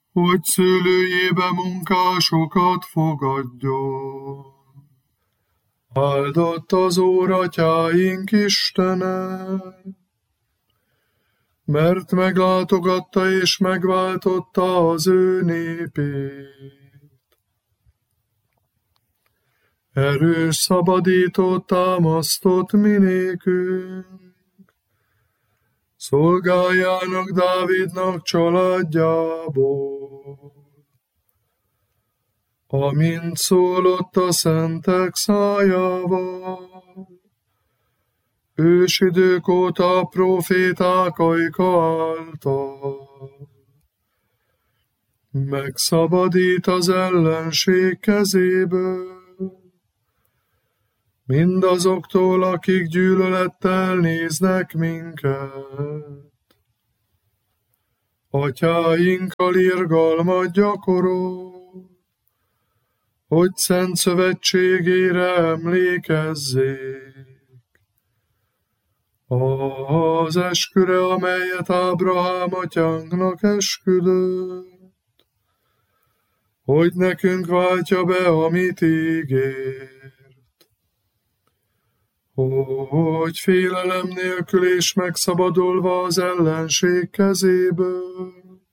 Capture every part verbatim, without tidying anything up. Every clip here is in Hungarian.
hogy szőlőjébe munkásokat fogadjon. Áldott az Úr atyáink Istene, mert meglátogatta és megváltotta az ő népét. Erős szabadítót támasztott minékünk, szolgájának Dávidnak családjából. Amint szólott a szentek szájával, ősidők óta a proféták ajka által. Megszabadít az ellenség kezéből, mindazoktól, akik gyűlölettel néznek minket. Atyáinkkal irgalmat gyakorol, hogy szent szövetségére emlékezzék. Az esküre, amelyet Ábrahám atyánknak esküdött, hogy nekünk váltja be, amit ígért. Hogy félelem nélkül és megszabadulva az ellenség kezéből,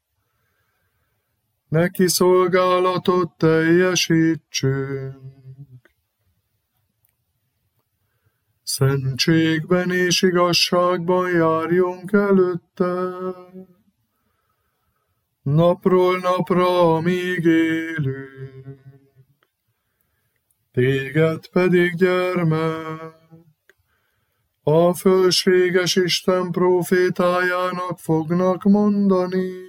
neki szolgálatot teljesítsünk. Szentségben és igazságban járjunk előtte, napról napra, amíg élünk. Téged pedig, gyermek, a fölséges Isten prófétájának fognak mondani,